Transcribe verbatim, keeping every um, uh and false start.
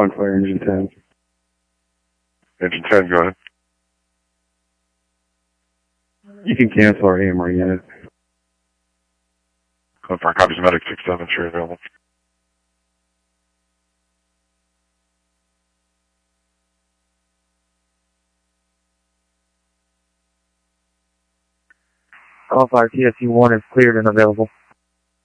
on fire, engine ten. Engine ten, go ahead. You can cancel our A M R unit. Confirm, copies medic six seven, sure available. All fire T S U one is cleared and available.